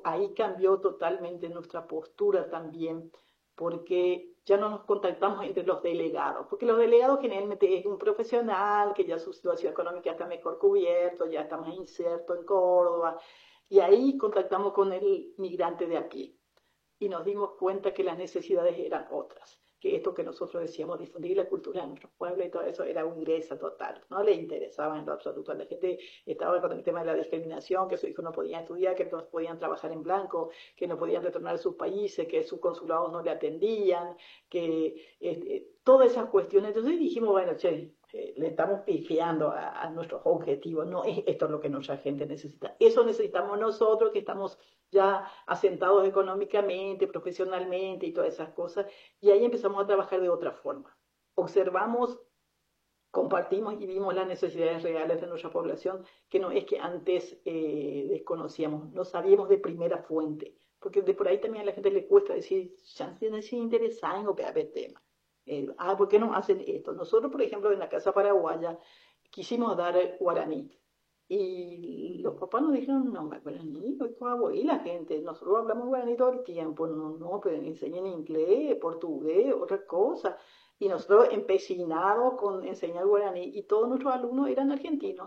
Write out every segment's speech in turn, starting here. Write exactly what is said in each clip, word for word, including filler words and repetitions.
ahí cambió totalmente nuestra postura también, porque ya no nos contactamos entre los delegados, porque los delegados generalmente es un profesional que ya su situación económica está mejor cubierto, ya está más inserto en Córdoba, y ahí contactamos con el migrante de a pie y nos dimos cuenta que las necesidades eran otras, que esto que nosotros decíamos, difundir la cultura de nuestros pueblos y todo eso era un ingresa total, no le interesaba en lo absoluto. La gente estaba con el tema de la discriminación, que sus hijos no podían estudiar, que no podían trabajar en blanco, que no podían retornar a sus países, que sus consulados no le atendían, que eh, todas esas cuestiones. Entonces dijimos, bueno, che, eh, le estamos pifiando a, a nuestros objetivos, no es esto es lo que nuestra gente necesita, eso necesitamos nosotros que estamos ya asentados económicamente, profesionalmente y todas esas cosas, y ahí empezamos a trabajar de otra forma. Observamos, compartimos y vimos las necesidades reales de nuestra población, que no es que antes eh, desconocíamos, no sabíamos de primera fuente, porque de por ahí también a la gente le cuesta decir, ya se interesan o ver tema. Eh, ah, ¿por qué no hacen esto? Nosotros, por ejemplo, en la Casa Paraguaya quisimos dar guaraní. Y los papás nos dijeron, no, guaraní, y la gente, nosotros hablamos guaraní todo el tiempo, no, no, pero enseñen inglés, portugués, otra cosa. Y nosotros empecinados con enseñar guaraní y todos nuestros alumnos eran argentinos.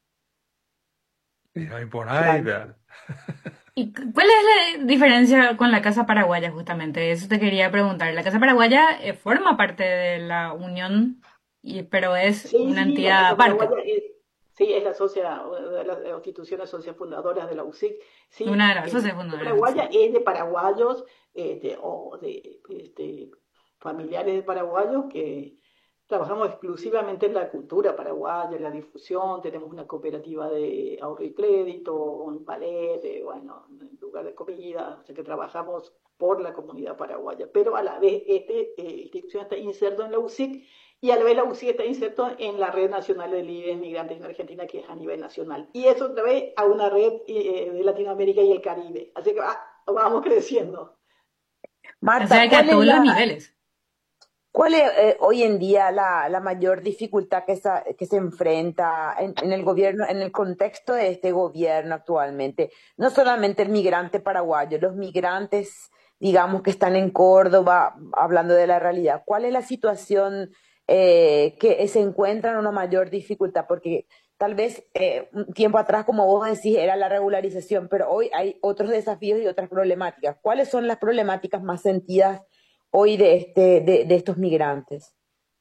Y ahí por ahí, Claro. vea. ¿Y cu- cuál es la diferencia con la Casa Paraguaya, justamente? Eso te quería preguntar. La Casa Paraguaya eh, forma parte de la Unión, y, pero es Sí, una sí, la entidad Casa aparte, Paraguaya es, sí, es la socia, una de las instituciones sociofundadoras de la U S I C. una Sí, de las el socias Casa fundadoras, Paraguaya sí. es de paraguayos este, o de este, familiares de paraguayos que trabajamos exclusivamente en la cultura paraguaya, en la difusión. Tenemos una cooperativa de ahorro y crédito, un ballet, de, bueno, un lugar de comida, o sea que trabajamos por la comunidad paraguaya. Pero a la vez, esta eh, institución está inserta en la U S I C y a la vez la U C I está inserto en la Red Nacional de Líderes Migrantes en Argentina, que es a nivel nacional. Y eso otra vez a una red eh, de Latinoamérica y el Caribe. Así que ah, vamos creciendo. O Marta, sea que a ¿cuál es todos los la, niveles. cuál es eh, hoy en día la, la mayor dificultad que, sa- que se enfrenta en, en el gobierno, en el contexto de este gobierno actualmente? No solamente el migrante paraguayo, los migrantes, digamos, que están en Córdoba, hablando de la realidad. ¿Cuál es la situación eh, que se encuentra en una mayor dificultad? Porque tal vez eh, un tiempo atrás, como vos decís, era la regularización, pero hoy hay otros desafíos y otras problemáticas. ¿Cuáles son las problemáticas más sentidas hoy de, este, de, de estos migrantes?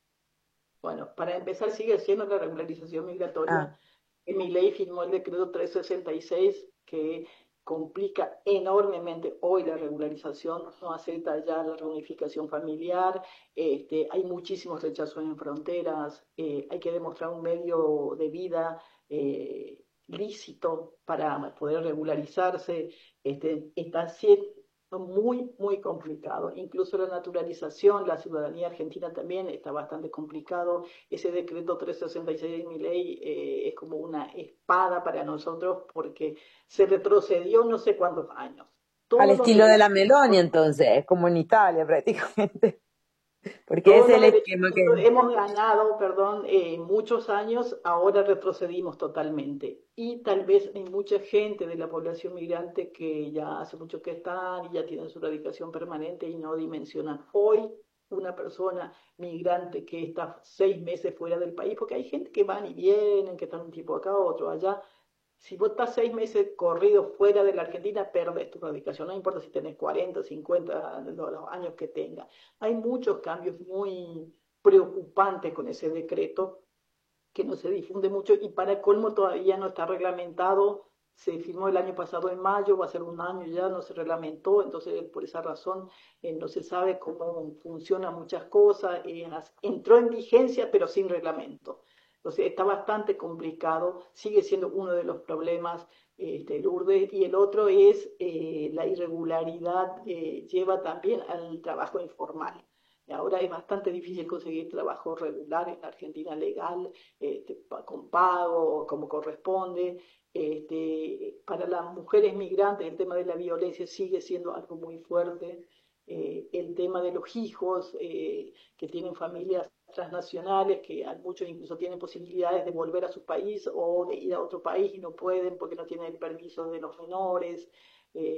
Bueno, para empezar, sigue siendo la regularización migratoria. Ah, Mi ley firmó el decreto trescientos sesenta y seis que complica enormemente hoy la regularización, no acepta ya la reunificación familiar, este, hay muchísimos rechazos en fronteras, eh, hay que demostrar un medio de vida eh, lícito para poder regularizarse, este, está siendo muy, muy complicado. Incluso la naturalización, la ciudadanía argentina también está bastante complicado. Ese decreto trescientos sesenta y seis de mi ley eh, es como una espada para nosotros porque se retrocedió no sé cuántos años. al Todos los estilo de derechos, la Meloni, entonces, como en Italia prácticamente, porque todos ese es los el derechos esquema que que... nosotros hemos ganado, perdón, eh, muchos años, ahora retrocedimos totalmente. Y tal vez hay mucha gente de la población migrante que ya hace mucho que están y ya tienen su radicación permanente y no dimensionan. Hoy una persona migrante que está seis meses fuera del país, porque hay gente que van y vienen, que están un tiempo acá, otro allá. Si vos estás seis meses corridos fuera de la Argentina, perdés tu radicación. No importa si tenés cuarenta, cincuenta, los años que tengas. Hay muchos cambios muy preocupantes con ese decreto que no se difunde mucho y para colmo todavía no está reglamentado. Se firmó el año pasado en mayo, va a ser un año ya, no se reglamentó, entonces por esa razón eh, no se sabe cómo funcionan muchas cosas. Eh, entró en vigencia pero sin reglamento. Entonces está bastante complicado, sigue siendo uno de los problemas este, Lourdes, y el otro es eh, la irregularidad que lleva también al trabajo informal. Ahora es bastante difícil conseguir trabajo regular en la Argentina legal, este, con pago, como corresponde. Este, para las mujeres migrantes el tema de la violencia sigue siendo algo muy fuerte. Eh, el tema de los hijos eh, que tienen familias transnacionales, que muchos incluso tienen posibilidades de volver a su país o de ir a otro país y no pueden porque no tienen el permiso de los menores.